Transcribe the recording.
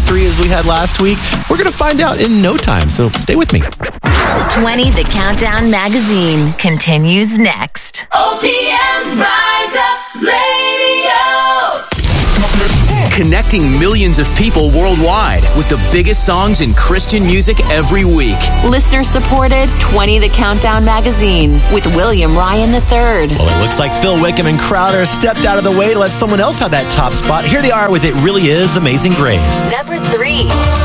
3 as we had last week? We're going to find out in no time, so stay with me. 20 The Countdown Magazine continues next. OPM Rise Up Radio. Connecting millions of people worldwide with the biggest songs in Christian music every week. Listener supported 20 The Countdown Magazine with William Ryan III. Well, it looks like Phil Wickham and Crowder stepped out of the way to let someone else have that top spot. Here they are with It Really Is Amazing Grace. Number 3.